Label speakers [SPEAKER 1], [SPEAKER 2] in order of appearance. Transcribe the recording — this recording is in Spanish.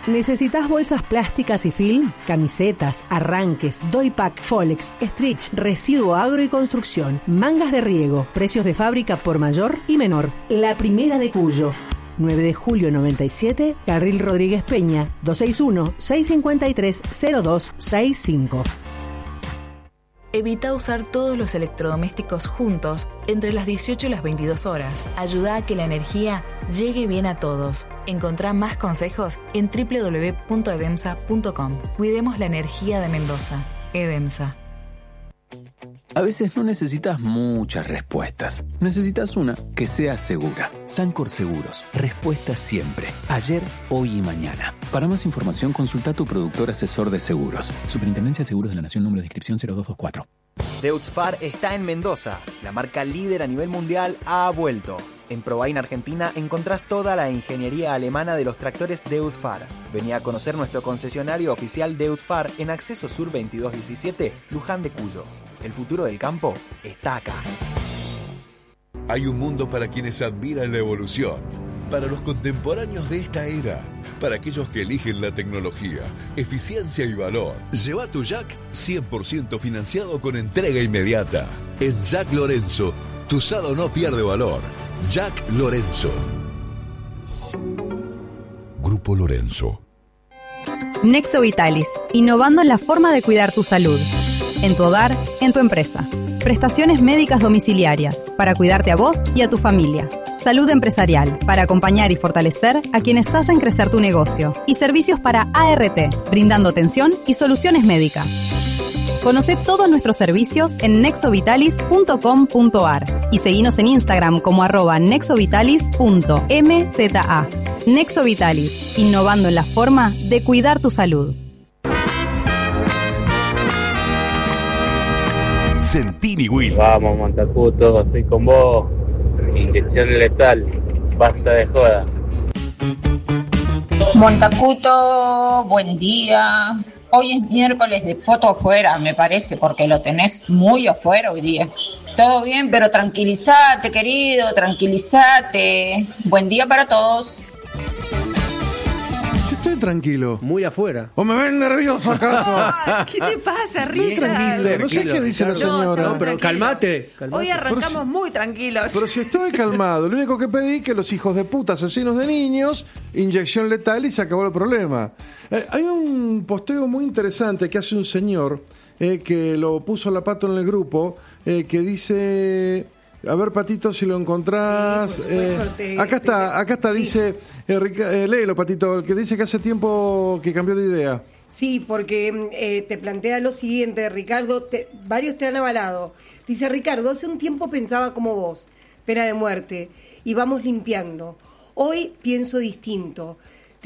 [SPEAKER 1] ¿Necesitas bolsas plásticas y film? Camisetas, arranques, doypack, folex, stretch, residuo agro y construcción, mangas de riego, precios de fábrica por mayor y menor. La Primera de Cuyo. 9 de julio 97, Carril Rodríguez Peña, 261-653-0265.
[SPEAKER 2] Evita usar todos los electrodomésticos juntos entre las 18 y las 22 horas. Ayuda a que la energía llegue bien a todos. Encontrá más consejos en www.edemsa.com. Cuidemos la energía de Mendoza. Edemsa.
[SPEAKER 3] A veces no necesitas muchas respuestas. Necesitas una que sea segura. Sancor Seguros. Respuesta siempre. Ayer, hoy y mañana. Para más información, consulta a tu productor asesor de seguros. Superintendencia de Seguros de la Nación, número de inscripción 0224.
[SPEAKER 4] Deutz-Fahr está en Mendoza. La marca líder a nivel mundial ha vuelto. En Probain Argentina encontrás toda la ingeniería alemana de los tractores Deutz-Fahr. Vení a conocer nuestro concesionario oficial Deutz-Fahr en Acceso Sur 2217, Luján de Cuyo. El futuro del campo está acá.
[SPEAKER 5] Hay un mundo para quienes admiran la evolución, para los contemporáneos de esta era, para aquellos que eligen la tecnología, eficiencia y valor. Lleva tu Jack 100% financiado con entrega inmediata. En Jack Lorenzo, tu usado no pierde valor. Jack Lorenzo. Grupo Lorenzo.
[SPEAKER 6] Nexo Vitalis, innovando en la forma de cuidar tu salud. En tu hogar, en tu empresa. Prestaciones médicas domiciliarias, para cuidarte a vos y a tu familia. Salud empresarial, para acompañar y fortalecer a quienes hacen crecer tu negocio. Y servicios para ART, brindando atención y soluciones médicas. Conoce todos nuestros servicios en nexovitalis.com.ar y seguinos en Instagram como @nexovitalis.mza. Nexo Vitalis, innovando en la forma de cuidar tu salud.
[SPEAKER 5] Sentini Will.
[SPEAKER 7] Vamos, Montacuto, estoy con vos. Inyección letal, basta de joda.
[SPEAKER 8] Montacuto, buen día. Hoy es miércoles de poto afuera, me parece, porque lo tenés muy afuera hoy día. Todo bien, pero tranquilízate, querido, tranquilízate. Buen día para todos.
[SPEAKER 9] Estoy tranquilo.
[SPEAKER 10] Muy afuera.
[SPEAKER 9] ¿O me ven nervioso acaso?
[SPEAKER 11] ¿Qué te pasa,
[SPEAKER 9] Estoy
[SPEAKER 11] Richard?
[SPEAKER 9] tranquilo. No sé qué dice la señora.
[SPEAKER 10] No, pero calmate.
[SPEAKER 11] Hoy arrancamos muy tranquilos.
[SPEAKER 9] Pero si estoy calmado, lo único que pedí que los hijos de puta asesinos de niños, inyección letal y se acabó el problema. Hay un posteo muy interesante que hace un señor que lo puso la Pato en el grupo, que dice... A ver, Patito, si lo encontrás.
[SPEAKER 11] Sí,
[SPEAKER 9] acá está, sí. Dice, léelo, Patito, que dice que hace tiempo que cambió de idea.
[SPEAKER 11] Sí, porque te plantea lo siguiente, Ricardo, varios te han avalado. Dice, Ricardo, hace un tiempo pensaba como vos, pena de muerte, y vamos limpiando. Hoy pienso distinto.